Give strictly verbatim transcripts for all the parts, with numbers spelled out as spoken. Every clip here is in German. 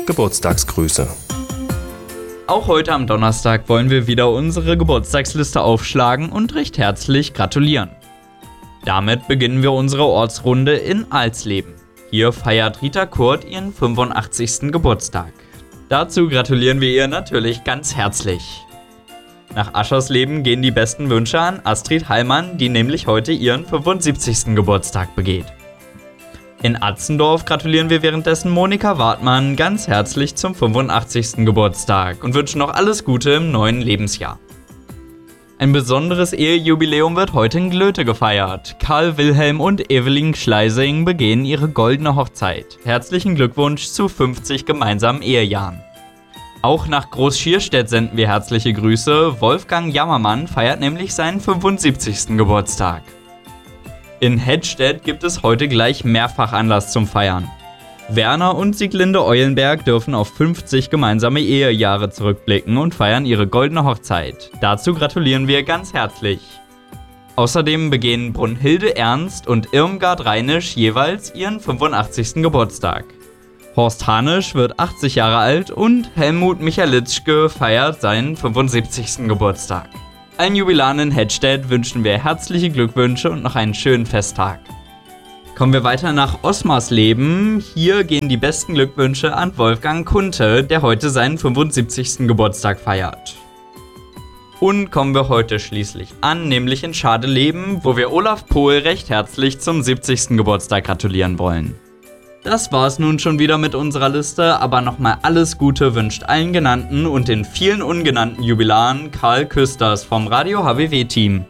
Geburtstagsgrüße. Auch heute am Donnerstag wollen wir wieder unsere Geburtstagsliste aufschlagen und recht herzlich gratulieren. Damit beginnen wir unsere Ortsrunde in Alsleben. Hier feiert Rita Kurt ihren fünfundachtzigsten Geburtstag. Dazu gratulieren wir ihr natürlich ganz herzlich. Nach Aschersleben gehen die besten Wünsche an Astrid Heilmann, die nämlich heute ihren fünfundsiebzigsten Geburtstag begeht. In Atzendorf gratulieren wir währenddessen Monika Wartmann ganz herzlich zum fünfundachtzigsten Geburtstag und wünschen noch alles Gute im neuen Lebensjahr. Ein besonderes Ehejubiläum wird heute in Glöte gefeiert. Karl Wilhelm und Evelyn Schleising begehen ihre goldene Hochzeit. Herzlichen Glückwunsch zu fünfzig gemeinsamen Ehejahren. Auch nach Groß-Schierstedt senden wir herzliche Grüße. Wolfgang Jammermann feiert nämlich seinen fünfundsiebzigsten Geburtstag. In Hettstedt gibt es heute gleich mehrfach Anlass zum Feiern. Werner und Sieglinde Eulenberg dürfen auf fünfzig gemeinsame Ehejahre zurückblicken und feiern ihre goldene Hochzeit. Dazu gratulieren wir ganz herzlich. Außerdem begehen Brunhilde Ernst und Irmgard Reinisch jeweils ihren fünfundachtzigsten Geburtstag. Horst Hanisch wird achtzig Jahre alt und Helmut Michalitzschke feiert seinen fünfundsiebzigsten Geburtstag. Allen Jubilaren in Hettstedt wünschen wir herzliche Glückwünsche und noch einen schönen Festtag. Kommen wir weiter nach Osmarsleben. Hier gehen die besten Glückwünsche an Wolfgang Kunte, der heute seinen fünfundsiebzigsten Geburtstag feiert. Und kommen wir heute schließlich an, nämlich in Schadeleben, wo wir Olaf Pohl recht herzlich zum siebzigsten Geburtstag gratulieren wollen. Das war's nun schon wieder mit unserer Liste, aber nochmal alles Gute wünscht allen genannten und den vielen ungenannten Jubilaren Karl Küsters vom Radio H B W-Team.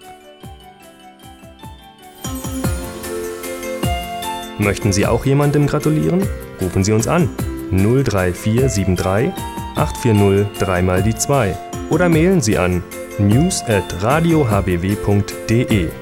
Möchten Sie auch jemandem gratulieren? Rufen Sie uns an. null drei vier sieben drei acht vier null drei mal die zwei oder mailen Sie an news at radio h b w punkt d e.